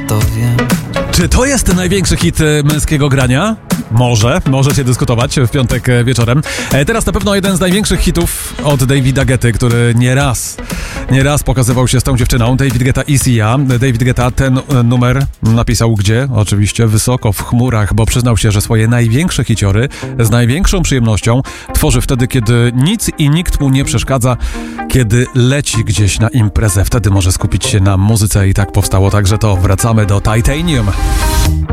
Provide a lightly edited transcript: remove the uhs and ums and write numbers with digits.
to wiem. Czy to jest największy hit męskiego grania? Możecie dyskutować w piątek wieczorem. Teraz na pewno jeden z największych hitów od Davida Guetty, który nieraz pokazywał się z tą dziewczyną. David Guetta i Sia. David Guetta ten numer napisał gdzie? Oczywiście wysoko w chmurach, bo przyznał się, że swoje największe hiciory z największą przyjemnością tworzy wtedy, kiedy nic i nikt mu nie przeszkadza, kiedy leci gdzieś na imprezę. Wtedy może skupić się na muzyce i tak powstało także to. Wracamy do Titanium.